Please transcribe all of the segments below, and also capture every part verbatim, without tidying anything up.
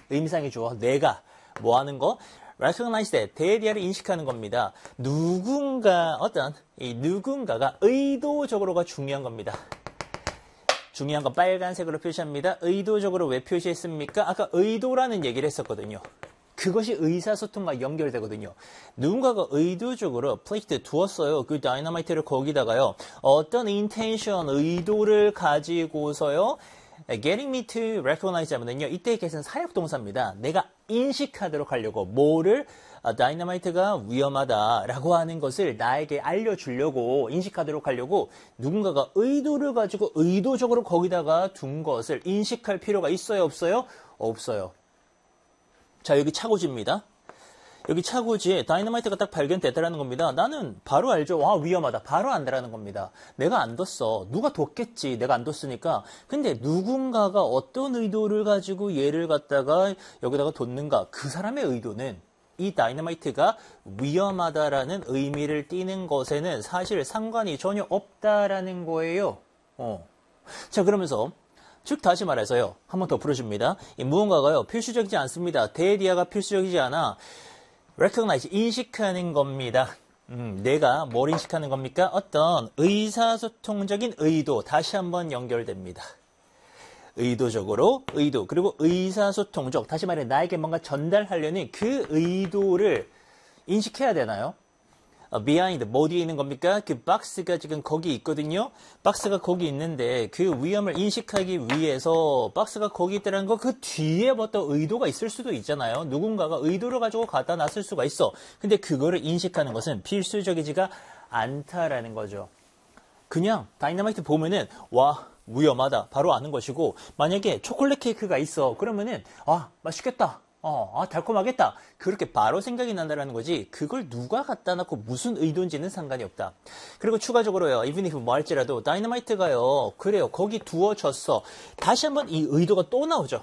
의미상의 주어 내가 뭐 하는 거? recognize that, 대리아를 인식하는 겁니다. 누군가, 어떤 이 누군가가 의도적으로가 중요한 겁니다. 중요한 건 빨간색으로 표시합니다. 의도적으로 왜 표시했습니까? 아까 의도라는 얘기를 했었거든요. 그것이 의사소통과 연결되거든요. 누군가가 의도적으로 플레이트 두었어요. 그 다이너마이트를 거기다가요. 어떤 intention, 의도를 가지고서요. getting me to recognize 하면은요. 이때의 get은 사역동사입니다. 내가 인식하도록 하려고 뭐를 아, 다이너마이트가 위험하다라고 하는 것을 나에게 알려주려고 인식하도록 하려고 누군가가 의도를 가지고 의도적으로 거기다가 둔 것을 인식할 필요가 있어요? 없어요? 없어요. 자, 여기 차고지입니다. 여기 차고지에 다이너마이트가 딱 발견됐다라는 겁니다. 나는 바로 알죠. 와, 위험하다. 바로 안다라는 겁니다. 내가 안 뒀어. 누가 뒀겠지. 내가 안 뒀으니까. 근데 누군가가 어떤 의도를 가지고 얘를 갖다가 여기다가 뒀는가. 그 사람의 의도는 이 다이너마이트가 위험하다라는 의미를 띠는 것에는 사실 상관이 전혀 없다라는 거예요. 어. 자, 그러면서 즉 다시 말해서요. 한 번 더 풀어줍니다. 이 무언가가요. 필수적이지 않습니다. 대디아가 필수적이지 않아. recognize, 인식하는 겁니다. 음, 내가 뭘 인식하는 겁니까? 어떤 의사소통적인 의도. 다시 한번 연결됩니다. 의도적으로, 의도, 그리고 의사소통적. 다시 말해 나에게 뭔가 전달하려는 그 의도를 인식해야 되나요? 어, behind, 뭐 뒤에 있는 겁니까? 그 박스가 지금 거기 있거든요. 박스가 거기 있는데 그 위험을 인식하기 위해서 박스가 거기 있다는 거 그 뒤에 어떤 의도가 있을 수도 있잖아요. 누군가가 의도를 가지고 갖다 놨을 수가 있어. 근데 그거를 인식하는 것은 필수적이지가 않다라는 거죠. 그냥 다이너마이트 보면은 와 위험하다 바로 아는 것이고 만약에 초콜릿 케이크가 있어 그러면은 아 맛있겠다. 어, 아, 달콤하겠다. 그렇게 바로 생각이 난다는 거지. 그걸 누가 갖다 놓고 무슨 의도인지는 상관이 없다. 그리고 추가적으로요. even if 뭐 할지라도 다이너마이트가요. 그래요. 거기 두어졌어. 다시 한번 이 의도가 또 나오죠.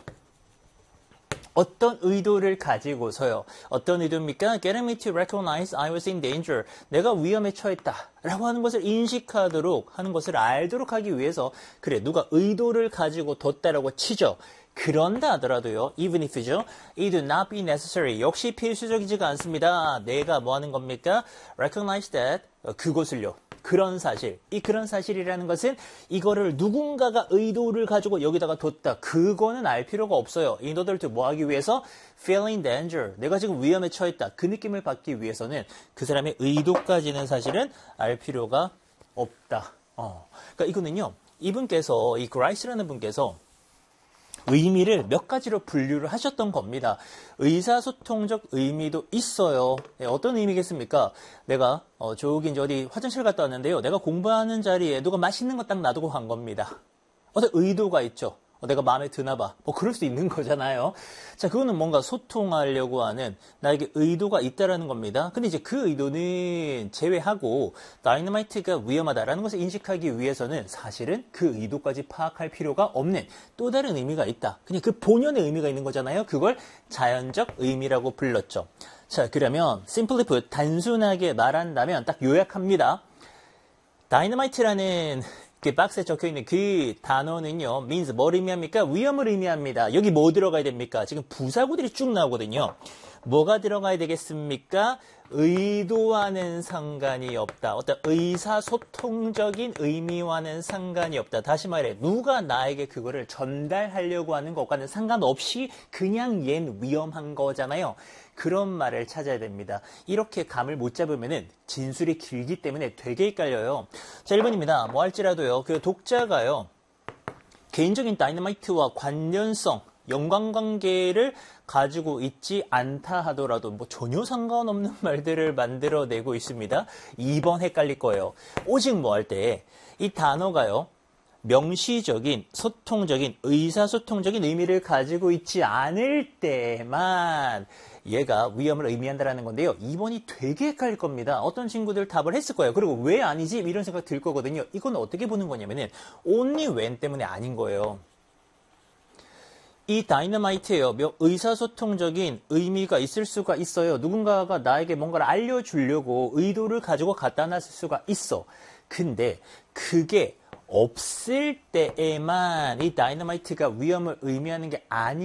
어떤 의도를 가지고서요. 어떤 의도입니까? Getting me to recognize I was in danger. 내가 위험에 처했다. 라고 하는 것을 인식하도록 하는 것을 알도록 하기 위해서 그래 누가 의도를 가지고 뒀다라고 치죠. 그런다 하더라도요. even if죠. It do not be necessary. 역시 필수적이지가 않습니다. 내가 뭐 하는 겁니까? Recognize that. 그것을요. 그런 사실. 이 그런 사실이라는 것은 이거를 누군가가 의도를 가지고 여기다가 뒀다. 그거는 알 필요가 없어요. 인도들도 뭐 하기 위해서? Feel in danger. 내가 지금 위험에 처했다. 그 느낌을 받기 위해서는 그 사람의 의도까지는 사실은 알 필요가 없다. 어. 그러니까 이거는요. 이분께서 이 그라이스라는 분께서 의미를 몇 가지로 분류를 하셨던 겁니다. 의사소통적 의미도 있어요. 네, 어떤 의미겠습니까? 내가 어, 저기 이제 어디 화장실 갔다 왔는데요. 내가 공부하는 자리에 누가 맛있는 거 딱 놔두고 간 겁니다. 어떤 의도가 있죠. 어, 내가 마음에 드나 봐. 뭐 그럴 수 있는 거잖아요. 자, 그거는 뭔가 소통하려고 하는 나에게 의도가 있다라는 겁니다. 근데 이제 그 의도는 제외하고 다이너마이트가 위험하다라는 것을 인식하기 위해서는 사실은 그 의도까지 파악할 필요가 없는 또 다른 의미가 있다. 그냥 그 본연의 의미가 있는 거잖아요. 그걸 자연적 의미라고 불렀죠. 자, 그러면 simply put 단순하게 말한다면 딱 요약합니다. 다이너마이트라는 그 박스에 적혀있는 그 단어는요. means 뭘 의미합니까? 위험을 의미합니다. 여기 뭐 들어가야 됩니까? 지금 부사구들이 쭉 나오거든요. 뭐가 들어가야 되겠습니까? 의도와는 상관이 없다. 어떤 의사소통적인 의미와는 상관이 없다. 다시 말해 누가 나에게 그거를 전달하려고 하는 것과는 상관없이 그냥 얜 위험한 거잖아요. 그런 말을 찾아야 됩니다. 이렇게 감을 못 잡으면은 진술이 길기 때문에 되게 헷갈려요. 자, 일 번입니다. 뭐 할지라도요. 그 독자가요. 개인적인 다이너마이트와 관련성, 연관관계를 가지고 있지 않다 하더라도 뭐 전혀 상관없는 말들을 만들어내고 있습니다. 이 번 헷갈릴 거예요. 오직 뭐 할 때 이 단어가요. 명시적인, 소통적인, 의사소통적인 의미를 가지고 있지 않을 때만 얘가 위험을 의미한다는 건데요. 이 번이 되게 헷갈릴 겁니다. 어떤 친구들 답을 했을 거예요. 그리고 왜 아니지? 이런 생각 들 거거든요. 이건 어떻게 보는 거냐면은 only when 때문에 아닌 거예요. 이 다이너마이트예요. 의사소통적인 의미가 있을 수가 있어요. 누군가가 나에게 뭔가를 알려주려고 의도를 가지고 갖다 놨을 수가 있어. 근데 그게 없을 때에만 이 다이너마이트가 위험을 의미하는 게 아니